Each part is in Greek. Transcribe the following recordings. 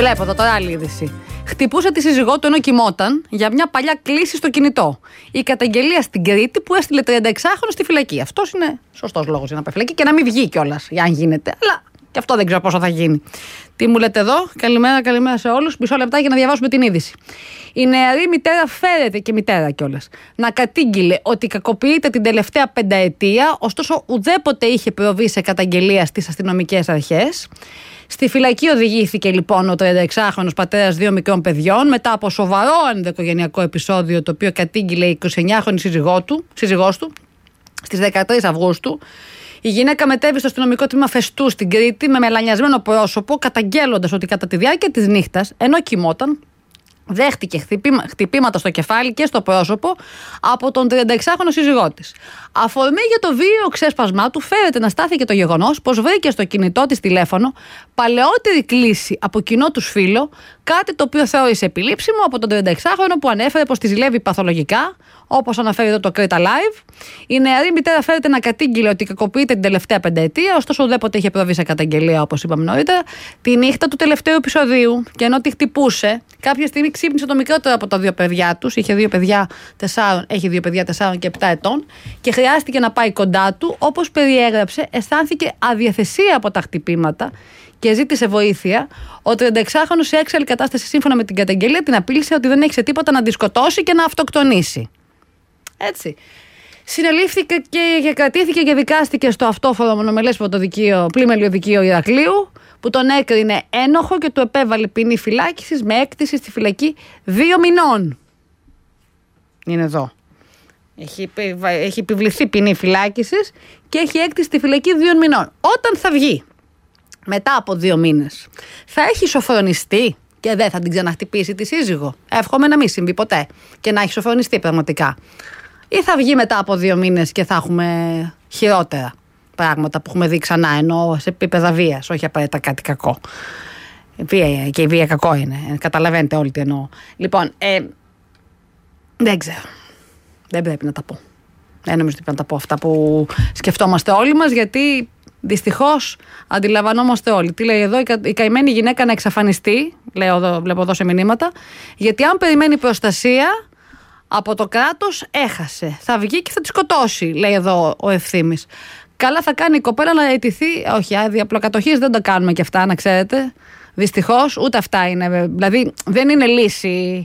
Βλέπω εδώ τώρα άλλη είδηση. Χτυπούσε τη σύζυγό του ενώ κοιμόταν για μια παλιά κλίση στο κινητό. Η καταγγελία στην Κρήτη που έστειλε 36χρονο στη φυλακή. Αυτός είναι σωστός λόγος για να πάει φυλακή και να μην βγει κιόλας, αν γίνεται. Αλλά και αυτό δεν ξέρω πόσο θα γίνει. Τι μου λέτε εδώ, καλημέρα σε όλους. Μισό λεπτάκι να διαβάσουμε την είδηση. Η νεαρή μητέρα φέρεται, και μητέρα κιόλας, να κατήγγειλε ότι κακοποιείται την τελευταία πενταετία, ωστόσο ουδέποτε είχε προβεί σε καταγγελία στις αστυνομικές αρχές. Στη φυλακή οδηγήθηκε λοιπόν ο 36χρονος πατέρας 2 μικρών παιδιών μετά από σοβαρό ενδοοικογενειακό επεισόδιο το οποίο κατήγγειλε η 29χρονη σύζυγός του στις 13 Αυγούστου. Η γυναίκα μετέβη στο αστυνομικό τμήμα Φεστού στην Κρήτη με μελανιασμένο πρόσωπο, καταγγέλλοντας ότι κατά τη διάρκεια της νύχτας, ενώ κοιμόταν, δέχτηκε χτυπήματα στο κεφάλι και στο πρόσωπο από τον 36χρονο σύζυγό της. Αφορμή για το βίαιο ξέσπασμά του φέρεται να στάθηκε το γεγονός πως βρήκε στο κινητό της τηλέφωνο παλαιότερη κλήση από κοινό τους φίλο, κάτι το οποίο θεώρησε επιλήψιμο από τον 36χρονο που ανέφερε πως τη ζηλεύει παθολογικά, όπως αναφέρει εδώ το Creta Live. Η νεαρή μητέρα φέρεται να κατήγγειλε ότι κακοποιείται την τελευταία πενταετία, ωστόσο ουδέποτε είχε προβεί σε καταγγελία, όπως είπαμε νωρίτερα, τη νύχτα του τελευταίου επεισοδίου. Και ενώ τη χτυπούσε, κάποια στιγμή ξύπνησε το μικρότερο από τα 2 παιδιά τους. Έχει 2 παιδιά 4 και 7 ετών και χρειάστηκε να πάει κοντά του. Όπως περιέγραψε, αισθάνθηκε αδιαθεσία από τα χτυπήματα και ζήτησε βοήθεια. Ο 36χρονος σε έξαλλη κατάσταση, σύμφωνα με την καταγγελία, την απείλησε ότι δεν έχει σε τίποτα να τη σκοτώσει και να αυτοκτονήσει. Έτσι. Συνελήφθηκε και κρατήθηκε και δικάστηκε στο αυτόφορο μονομελές πλημελιο δικείο Ηρακλείου, που τον έκρινε ένοχο και του επέβαλε ποινή φυλάκισης με έκτηση στη φυλακή 2 μηνών. Είναι εδώ. Έχει επιβληθεί ποινή φυλάκισης και έχει έκτηση στη φυλακή 2 μηνών. Όταν θα βγει μετά από 2 μήνες, θα έχει σοφρονιστεί και δεν θα την ξαναχτυπήσει τη σύζυγο. Εύχομαι να μην συμβεί ποτέ και να έχει σοφρονιστεί πραγματικά. Ή θα βγει μετά από 2 μήνες και θα έχουμε χειρότερα πράγματα που έχουμε δει ξανά, ενώ σε επίπεδα βίας, όχι απαραίτητα κάτι κακό. Και η βία κακό είναι. Καταλαβαίνετε όλοι τι εννοώ. Λοιπόν, δεν ξέρω. Δεν πρέπει να τα πω. Δεν νομίζω ότι πρέπει να τα πω αυτά που σκεφτόμαστε όλοι μας, γιατί δυστυχώς αντιλαμβανόμαστε όλοι. Τι λέει εδώ, η καημένη γυναίκα να εξαφανιστεί, βλέπω εδώ σε μηνύματα, γιατί αν περιμένει προστασία από το κράτος, έχασε. Θα βγει και θα τη σκοτώσει, λέει εδώ ο Ευθύμης. Καλά θα κάνει η κοπέλα να αιτηθεί. Όχι, διαπλοκατοχής δεν τα κάνουμε και αυτά, να ξέρετε. Δυστυχώς, ούτε αυτά είναι. Δηλαδή, δεν είναι λύση.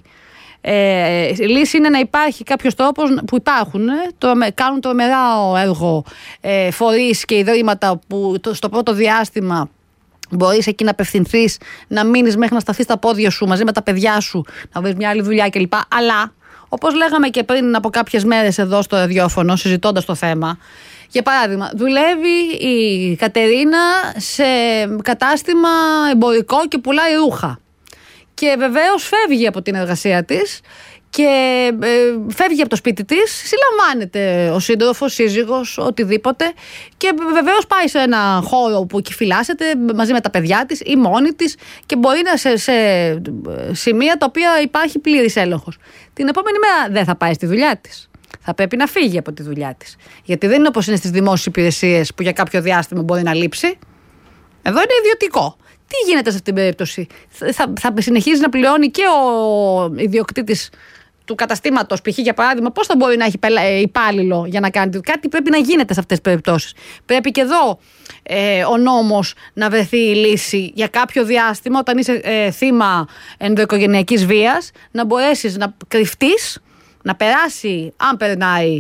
Λύση είναι να υπάρχει κάποιος τρόπος που υπάρχουν, κάνουν τρομερά έργο φορείς και ιδρύματα που στο πρώτο διάστημα μπορείς εκεί να απευθυνθείς, να μείνεις μέχρι να σταθείς στα πόδια σου μαζί με τα παιδιά σου, να βρεις μια άλλη δουλειά κλπ. Αλλά, όπως λέγαμε και πριν από κάποιες μέρες εδώ στο ραδιόφωνο, συζητώντας το θέμα, για παράδειγμα, δουλεύει η Κατερίνα σε κατάστημα εμπορικό και πουλάει ρούχα. Και βεβαίως φεύγει από την εργασία της και φεύγει από το σπίτι της, συλλαμβάνεται ο σύντροφος, σύζυγος, οτιδήποτε, και βεβαίως πάει σε ένα χώρο που εκεί φυλάσσεται μαζί με τα παιδιά της ή μόνη της και μπορεί να σε σημεία τα οποία υπάρχει πλήρης έλεγχος. Την επόμενη μέρα δεν θα πάει στη δουλειά της. Θα πρέπει να φύγει από τη δουλειά της. Γιατί δεν είναι όπως είναι στις δημόσιες υπηρεσίες που για κάποιο διάστημα μπορεί να λείψει. Εδώ είναι ιδιωτικό. Τι γίνεται σε αυτήν την περίπτωση? Θα συνεχίζει να πληρώνει και ο ιδιοκτήτης του καταστήματος, π.χ. για παράδειγμα, πώς θα μπορεί να έχει υπάλληλο για να κάνει κάτι? Πρέπει να γίνεται σε αυτές τις περιπτώσεις. Πρέπει και εδώ ο νόμος να βρεθεί η λύση για κάποιο διάστημα, όταν είσαι θύμα ενδοοικογενειακής βίας, να μπορέσεις να κρυφτείς, να περάσει, αν περνάει,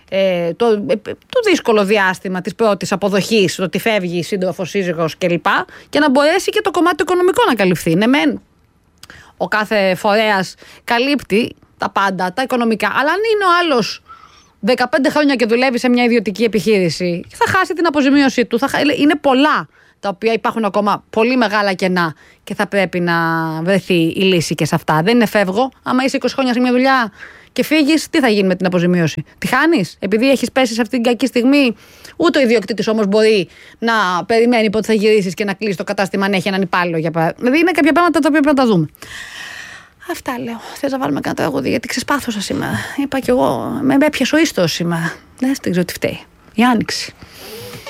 το δύσκολο διάστημα της πρώτης αποδοχής, το ότι φεύγει η σύντροφος, σύζυγος κλπ. Και να μπορέσει και το κομμάτι οικονομικό να καλυφθεί. Ναι, ο κάθε φορέας καλύπτει τα πάντα, τα οικονομικά. Αλλά αν είναι ο άλλος 15 χρόνια και δουλεύει σε μια ιδιωτική επιχείρηση, θα χάσει την αποζημίωσή του. Είναι πολλά τα οποία υπάρχουν ακόμα πολύ μεγάλα κενά και θα πρέπει να βρεθεί η λύση και σε αυτά. Δεν είναι φεύγω. Άμα είσαι 20 χρόνια σε μια δουλειά και φύγεις, τι θα γίνει με την αποζημίωση? Τη χάνεις επειδή έχεις πέσει σε αυτήν την κακή στιγμή? Ούτε ο ιδιοκτήτης όμως μπορεί να περιμένει πότε θα γυρίσεις και να κλείσει το κατάστημα αν έχει έναν υπάλληλο, για παράδειγμα. Δηλαδή είναι κάποια πράγματα τα οποία πρέπει να τα δούμε. Αυτά λέω. Θες να βάλουμε κανένα τραγούδι? Γιατί ξεσπάθωσα σήμερα. Είπα κι εγώ, με έπιασε ο ίστος σήμερα. Δεν ξέρω τι φταίει. Η άνοιξη.